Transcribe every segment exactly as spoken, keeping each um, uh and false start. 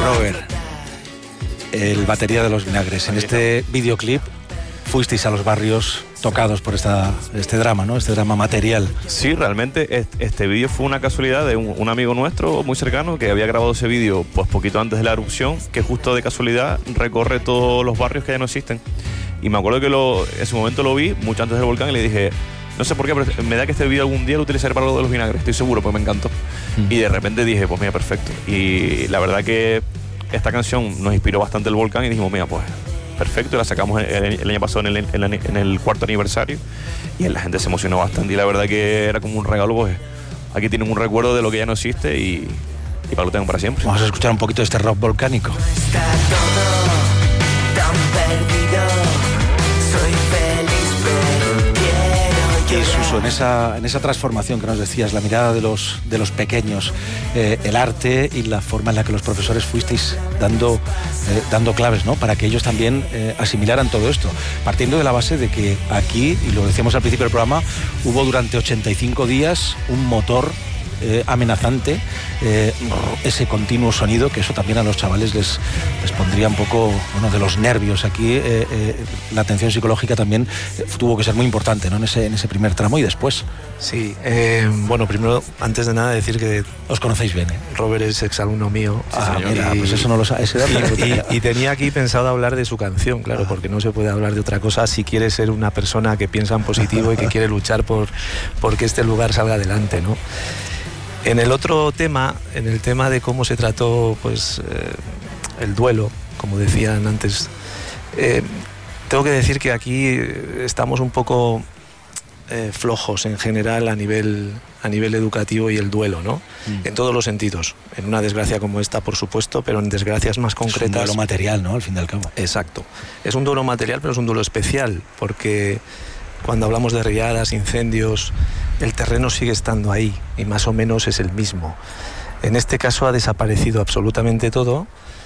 Robert, el batería de Los Vinagres. En este videoclip fuisteis a los barrios tocados por esta, este drama, ¿no? Este drama material. Sí, realmente este vídeo fue una casualidad de un, un amigo nuestro muy cercano que había grabado ese vídeo pues poquito antes de la erupción, que justo de casualidad recorre todos los barrios que ya no existen. Y me acuerdo que lo, en su momento lo vi mucho antes del volcán y le dije, no sé por qué, pero me da que este vídeo algún día lo utilizaré para lo de Los Vinagres, estoy seguro, pues me encantó. Mm. Y de repente dije, pues mira, perfecto. Y la verdad que esta canción nos inspiró bastante el volcán y dijimos, mira, pues perfecto, la sacamos el, el año pasado en el, en, el, en el cuarto aniversario y la gente se emocionó bastante y la verdad que era como un regalo, pues aquí tienen un recuerdo de lo que ya no existe y, y para lo tengo para siempre. Vamos a escuchar un poquito de este rock volcánico. Está todo tan perdido, soy feliz pero quiero Y Suso, en esa, en esa transformación que nos decías, la mirada de los, de los pequeños, eh, el arte y la forma en la que los profesores fuisteis dando, eh, dando claves, ¿no? Para que ellos también eh, asimilaran todo esto, partiendo de la base de que aquí, y lo decíamos al principio del programa, hubo durante ochenta y cinco días un motor Eh, amenazante, eh, ese continuo sonido, que eso también a los chavales les, les pondría un poco, bueno, de los nervios. Aquí eh, eh, la atención psicológica también eh, tuvo que ser muy importante, ¿no? En ese, en ese primer tramo y después. Sí, eh, bueno, primero, antes de nada decir que os conocéis bien, ¿eh? Robert es exalumno mío. Sí, ah, mira, y, pues eso no lo sabe. Y, y, y tenía aquí pensado hablar de su canción, claro, ah. porque no se puede hablar de otra cosa si quiere ser una persona que piensa en positivo y que quiere luchar por, por que este lugar salga adelante, ¿no? En el otro tema, en el tema de cómo se trató pues, eh, el duelo, como decían antes, eh, tengo que decir que aquí estamos un poco eh, flojos en general a nivel, a nivel educativo y el duelo, ¿no? Mm. En todos los sentidos. En una desgracia como esta, por supuesto, pero en desgracias más concretas. Es un duelo material, ¿no? Al fin y al cabo. Exacto. Es un duelo material, pero es un duelo especial, porque cuando hablamos de riadas, incendios, el terreno sigue estando ahí y más o menos es el mismo. En este caso ha desaparecido absolutamente todo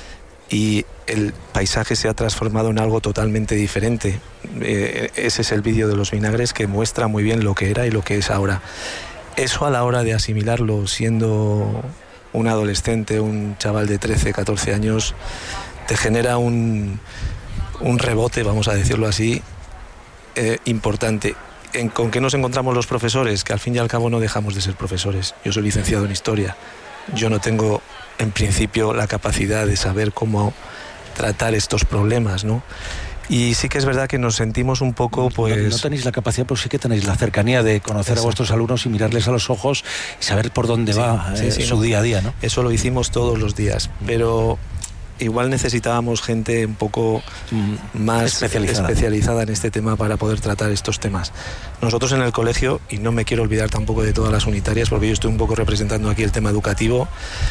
y el paisaje se ha transformado en algo totalmente diferente. Eh, ese es el vídeo de Los Vinagres que muestra muy bien lo que era y lo que es ahora. Eso a la hora de asimilarlo siendo un adolescente, un chaval de trece, catorce años, te genera un, un rebote, vamos a decirlo así, eh, importante. En, ¿Con qué nos encontramos los profesores? Que al fin y al cabo no dejamos de ser profesores. Yo soy licenciado en Historia. Yo no tengo, en principio, la capacidad de saber cómo tratar estos problemas, ¿no? Y sí que es verdad que nos sentimos un poco, pues... No, no tenéis la capacidad, pero sí que tenéis la cercanía de conocer Exacto. a vuestros alumnos y mirarles a los ojos y saber por dónde sí, va sí, eh, sí, su no. día a día, ¿no? Eso lo hicimos todos los días, pero igual necesitábamos gente un poco mm, más especializada. especializada en este tema para poder tratar estos temas. Nosotros en el colegio, y no me quiero olvidar tampoco de todas las unitarias, porque yo estoy un poco representando aquí el tema educativo,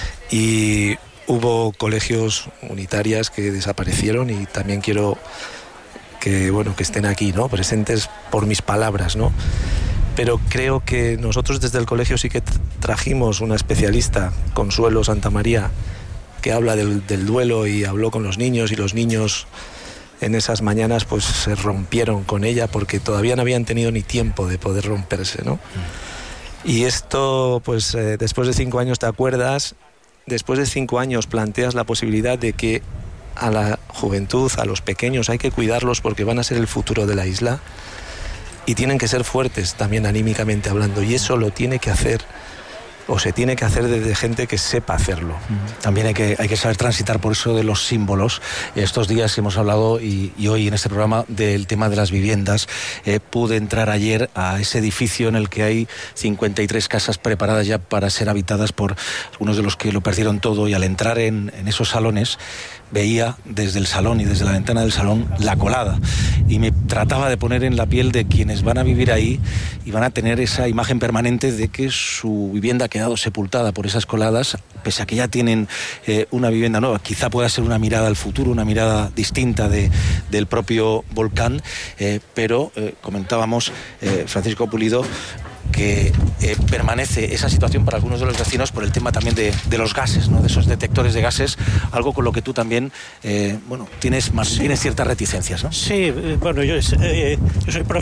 y hubo colegios unitarias que desaparecieron y también quiero que, bueno, que estén aquí, ¿no? Presentes por mis palabras, ¿no? Pero creo que nosotros desde el colegio sí que trajimos una especialista, Consuelo Santamaría, que habla del, del duelo y habló con los niños y los niños en esas mañanas pues se rompieron con ella porque todavía no habían tenido ni tiempo de poder romperse, ¿no? Mm. Y esto pues eh, después de cinco años te acuerdas, después de cinco años planteas la posibilidad de que a la juventud, a los pequeños hay que cuidarlos porque van a ser el futuro de la isla y tienen que ser fuertes también anímicamente hablando y eso lo tiene que hacer o se tiene que hacer desde gente que sepa hacerlo. También hay que, hay que saber transitar por eso de los símbolos. Estos días hemos hablado y, y hoy en este programa del tema de las viviendas. Eh, pude entrar ayer a ese edificio en el que hay cincuenta y tres casas preparadas ya para ser habitadas por algunos de los que lo perdieron todo y al entrar en, en esos salones veía desde el salón y desde la ventana del salón la colada y me trataba de poner en la piel de quienes van a vivir ahí y van a tener esa imagen permanente de que su vivienda ha quedado sepultada por esas coladas, pese a que ya tienen eh, una vivienda nueva. Quizá pueda ser una mirada al futuro, una mirada distinta de, del propio volcán, eh, pero eh, comentábamos, eh, Francisco Pulido, que eh, permanece esa situación para algunos de los vecinos por el tema también de, de los gases, ¿no? De esos detectores de gases, algo con lo que tú también eh, bueno, tienes, más, sí. tienes ciertas reticencias, ¿no? Sí, bueno, yo, eh, yo soy profesor